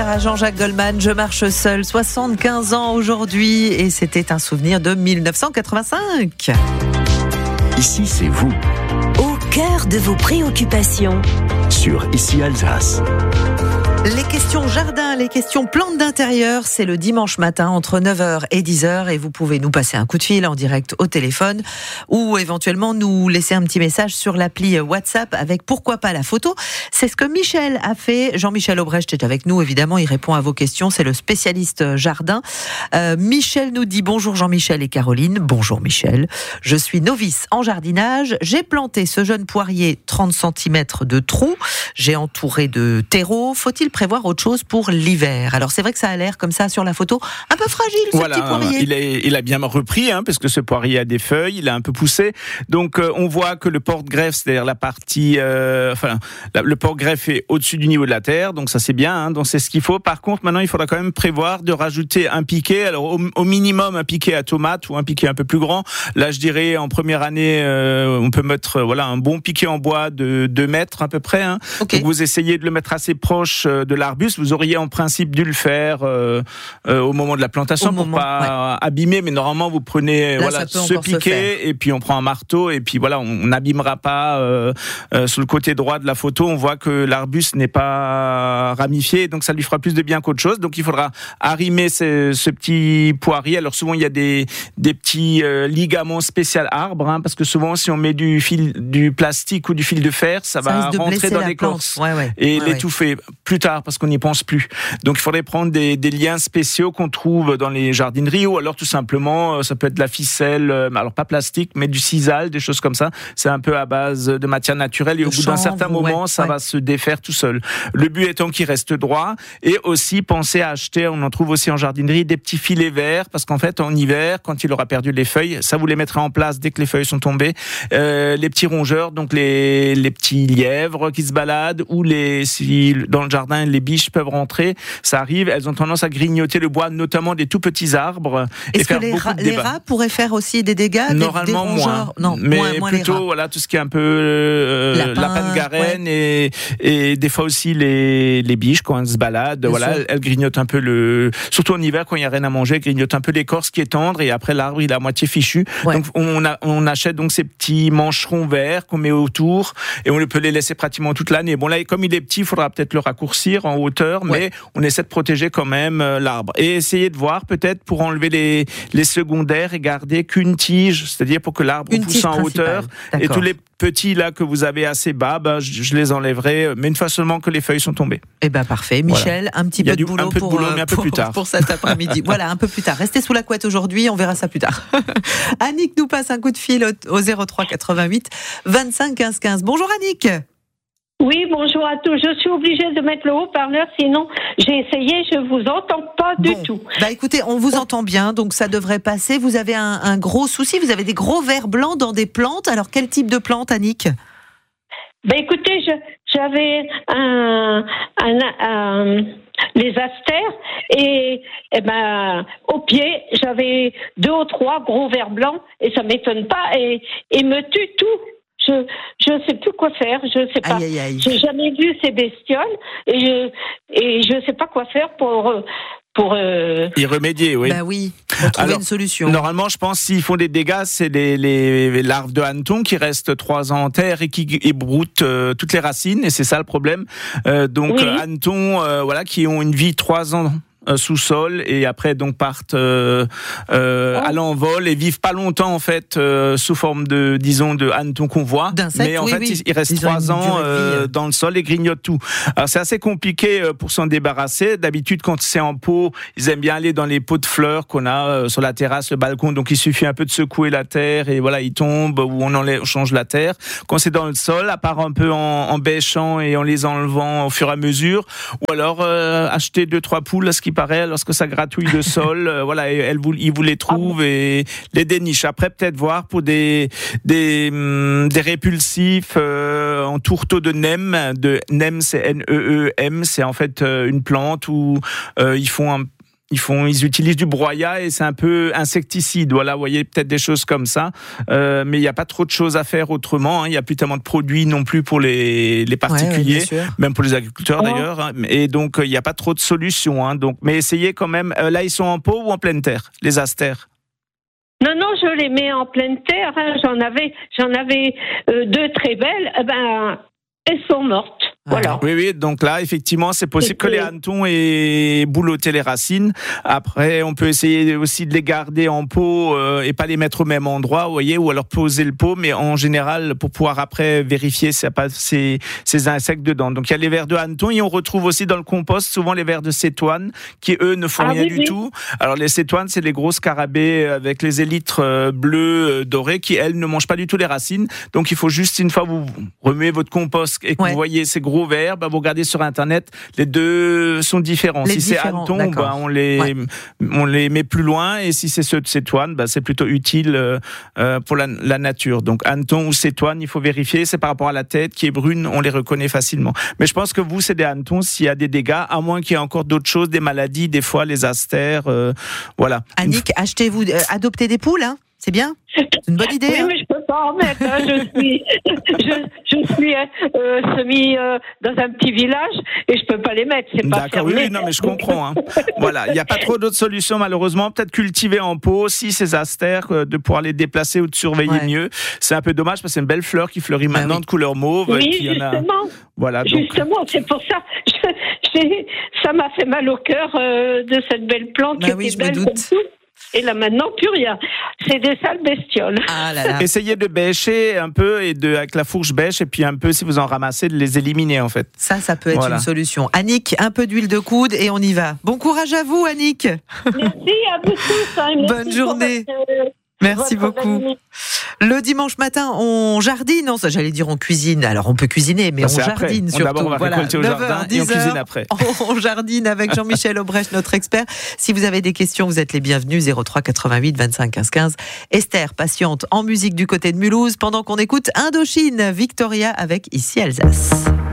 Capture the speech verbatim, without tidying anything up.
À Jean-Jacques Goldman, je marche seul, soixante-quinze ans aujourd'hui, et c'était un souvenir de mille neuf cent quatre-vingt-cinq. Ici, c'est vous. Au cœur de vos préoccupations. Sur Ici Alsace. Les questions jardin, les questions plantes d'intérieur, c'est le dimanche matin entre neuf heures et dix heures et vous pouvez nous passer un coup de fil en direct au téléphone ou éventuellement nous laisser un petit message sur l'appli WhatsApp avec pourquoi pas la photo. C'est ce que Michel a fait. Jean-Michel Aubrecht est avec nous, évidemment, il répond à vos questions, c'est le spécialiste jardin. Euh, Michel nous dit bonjour Jean-Michel et Caroline. Bonjour Michel, je suis novice en jardinage, j'ai planté ce jeune poirier trente centimètres de trou, j'ai entouré de terreau, faut-il prévoir autre chose pour l'hiver? Alors c'est vrai que ça a l'air comme ça sur la photo un peu fragile, ce voilà, petit poirier. Il, est, il a bien repris, hein, parce que ce poirier a des feuilles, il a un peu poussé. Donc euh, on voit que le porte-greffe, c'est-à-dire la partie, euh, enfin la, le porte-greffe est au-dessus du niveau de la terre, donc ça c'est bien, hein, donc c'est ce qu'il faut. Par contre, maintenant il faudra quand même prévoir de rajouter un piquet. Alors au, au minimum un piquet à tomate ou un piquet un peu plus grand. Là je dirais en première année, euh, on peut mettre euh, voilà un bon piquet en bois de deux mètres à peu près. Hein. Okay. Donc vous essayez de le mettre assez proche de l'arbuste. Vous auriez en principe dû le faire euh, euh, au moment de la plantation au pour moment, pas ouais. abîmer, mais normalement vous prenez Là, voilà ce piquet et puis on prend un marteau et puis voilà, on n'abîmera pas. Euh, euh, sur le côté droit de la photo, on voit que l'arbuste n'est pas ramifié, donc ça lui fera plus de bien qu'autre chose. Donc il faudra arrimer ce, ce petit poirier. Alors souvent il y a des des petits euh, ligaments spéciaux arbres, hein, parce que souvent si on met du fil, du plastique ou du fil de fer, ça, ça va rentrer dans l'écorce ouais, ouais. et ouais, l'étouffer ouais. plus tard parce qu'on n'y pense plus. Donc il faudrait prendre des, des liens spéciaux qu'on trouve dans les jardineries ou alors tout simplement ça peut être de la ficelle, alors pas plastique mais du sisal, des choses comme ça. C'est un peu à base de matière naturelle et de au bout d'un certain ouais, moment ça ouais. va se défaire tout seul. Le but étant qu'il reste droit et aussi penser à acheter, on en trouve aussi en jardinerie, des petits filets verts parce qu'en fait en hiver quand il aura perdu les feuilles, ça vous les mettrez en place dès que les feuilles sont tombées. Euh, les petits rongeurs, donc les, les petits lièvres qui se baladent ou les si dans le jardin les biches peuvent rentrer, ça arrive, elles ont tendance à grignoter le bois, notamment des tout petits arbres. Est-ce et faire que les, beaucoup ra- de les rats pourraient faire aussi des dégâts? Normalement des, des moins, non, mais moins, moins plutôt voilà tout ce qui est un peu euh, lapin, lapin de garenne ouais. et, et des fois aussi les, les biches quand elles se baladent, Bien voilà, elles, elles grignotent un peu le, surtout en hiver quand il n'y a rien à manger, elles grignotent un peu l'écorce qui est tendre et après l'arbre il est à moitié fichu. Ouais. Donc on, a, on achète donc ces petits mancherons verts qu'on met autour et on peut les laisser pratiquement toute l'année. Bon là comme il est petit, il faudra peut-être le raccourcir en hauteur, mais ouais. on essaie de protéger quand même euh, l'arbre et essayer de voir peut-être pour enlever les, les secondaires et garder qu'une tige, c'est-à-dire pour que l'arbre une pousse en hauteur. D'accord. Et tous les petits là que vous avez assez bas, ben, je, je les enlèverai, mais une fois seulement que les feuilles sont tombées. Eh ben parfait, Michel, voilà. un petit peu de boulot, peu de pour, boulot mais un peu pour, plus tard. pour cet après-midi. Voilà, un peu plus tard. Restez sous la couette aujourd'hui, on verra ça plus tard. Annick nous passe un coup de fil au, au zéro trois quatre-vingt-huit vingt-cinq quinze quinze. Bonjour Annick. Oui, bonjour à tous. Je suis obligée de mettre le haut-parleur, sinon j'ai essayé, je vous entends pas du bon. tout. Bah écoutez, on vous entend bien, donc ça devrait passer. Vous avez un, un gros souci, vous avez des gros vers blancs dans des plantes. Alors quel type de plante, Annick? Ben écoutez, je, j'avais un, un, un, les astères et, et ben au pied j'avais deux ou trois gros vers blancs et ça m'étonne pas et, et me tue tout. Je je sais plus quoi faire, je sais pas. Aïe, aïe, aïe. J'ai jamais vu ces bestioles et je et je sais pas quoi faire pour pour euh... y remédier, oui. Bah oui, pour trouver Alors, une solution. Normalement, je pense s'ils font des dégâts, c'est les, les larves de hanneton qui restent trois ans en terre et qui ébroutent euh, toutes les racines et c'est ça le problème. Euh, donc oui. euh, hannetons, euh, voilà, qui ont une vie trois ans. Euh, sous-sol et après donc partent euh, euh, oh. à l'envol et vivent pas longtemps en fait euh, sous forme de disons de hanneton qu'on voit d'insectes, mais en oui, fait oui. ils, ils restent trois ans euh, dans le sol et grignotent tout. Alors c'est assez compliqué euh, pour s'en débarrasser. D'habitude quand c'est en pot, ils aiment bien aller dans les pots de fleurs qu'on a euh, sur la terrasse, le balcon, donc il suffit un peu de secouer la terre et voilà ils tombent ou on enlève, on change la terre. Quand c'est dans le sol, à part un peu en, en bêchant et en les enlevant au fur et à mesure, ou alors euh, acheter deux trois poules à ce qui paraît lorsque ça gratouille le sol, euh, voilà, et elle vous, ils vous les trouvent et les dénichent. Après, peut-être voir pour des des hum, des répulsifs euh, en tourteau de nem, de nem, c'est N E E M, c'est en fait euh, une plante où euh, ils font un ils font, ils utilisent du broyat et c'est un peu insecticide. Voilà, vous voyez peut-être des choses comme ça, euh, mais il n'y a pas trop de choses à faire autrement. Hein. Il n'y a plus tellement de produits non plus pour les, les particuliers, ouais, ouais, même pour les agriculteurs ouais. d'ailleurs. Hein. Et donc il n'y a pas trop de solutions. Hein. Donc, mais essayez quand même. Euh, là, ils sont en pot ou en pleine terre, les astères? Non, non, je les mets en pleine terre. Hein. J'en avais, j'en avais euh, deux très belles. Eh ben, elles sont mortes. Voilà. Oui, oui, donc là, effectivement, c'est possible que les hannetons aient bouloté les racines. Après, on peut essayer aussi de les garder en pot euh, et pas les mettre au même endroit, vous voyez, ou alors poser le pot, mais en général, pour pouvoir après vérifier s'il n'y a pas ces, ces insectes dedans. Donc, il y a les vers de hanneton et on retrouve aussi dans le compost souvent les vers de cétoine qui, eux, ne font ah, rien oui, du oui. tout. Alors, les cétoines, c'est les gros scarabées avec les élytres euh, bleus, euh, dorés, qui, elles, ne mangent pas du tout les racines. Donc, il faut juste, une fois vous remuez votre compost et que ouais. vous voyez ces gros verts, bah vous regardez sur internet, les deux sont différents. Les si différents, c'est hanneton, bah on les ouais. on les met plus loin, et si c'est ceux de cétoine, bah c'est plutôt utile euh, pour la, la nature. Donc hanneton ou cétoine, il faut vérifier. C'est par rapport à la tête qui est brune, on les reconnaît facilement. Mais je pense que vous, c'est des hannetons. S'il y a des dégâts, à moins qu'il y ait encore d'autres choses, des maladies, des fois les astères, euh, voilà. Annick, achetez-vous, euh, adoptez des poules, hein. C'est bien, c'est une bonne idée. Oui, hein. mais je peux pas en mettre. Hein. Je suis, je, je suis euh, semi euh, dans un petit village et je peux pas les mettre. C'est pas D'accord, fermé. oui, non, mais je comprends. Hein. Voilà, il n'y a pas trop d'autres solutions malheureusement. Peut-être cultiver en pot aussi ces astères, euh, de pouvoir les déplacer ou de surveiller ouais. mieux. C'est un peu dommage parce que c'est une belle fleur qui fleurit maintenant ah, oui. de couleur mauve. Oui, et puis justement. Y en a... Voilà, donc... Justement, c'est pour ça. Je, j'ai, ça m'a fait mal au cœur euh, de cette belle plante bah qui oui, était je belle me doute. comme tout. Et là maintenant, plus rien. C'est des sales bestioles. Ah là là. Essayez de bêcher un peu et de, avec la fourche bêche, et puis un peu, si vous en ramassez, de les éliminer en fait. Ça, ça peut être voilà. une solution. Annick, un peu d'huile de coude et on y va. Bon courage à vous, Annick. Merci à vous tous. Hein. Merci Bonne journée. Votre, Merci beaucoup. Famille. Le dimanche matin, on jardine. Non, ça, j'allais dire on cuisine. Alors, on peut cuisiner, mais ça, on jardine après. surtout. D'abord, on va voilà, récolter au jardin et on cuisine après. On jardine avec Jean-Michel Aubrecht, notre expert. Si vous avez des questions, vous êtes les bienvenus. zéro trois quatre-vingt-huit vingt-cinq quinze quinze. Esther, patiente en musique du côté de Mulhouse, pendant qu'on écoute Indochine, Victoria avec Ici Alsace.